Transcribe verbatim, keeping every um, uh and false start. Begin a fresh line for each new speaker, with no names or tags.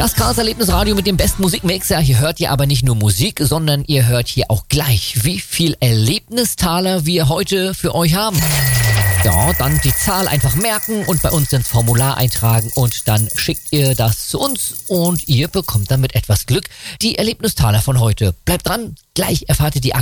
Das Chaos Erlebnisradio mit dem besten Musikmix. Ja, hier hört ihr aber nicht nur Musik, sondern ihr hört hier auch gleich, wie viel Erlebnistaler wir heute für euch haben. Ja, dann die Zahl einfach merken und bei uns ins Formular eintragen und dann schickt ihr das zu uns und ihr bekommt dann mit etwas Glück die Erlebnistaler von heute. Bleibt dran, gleich erfahrt ihr die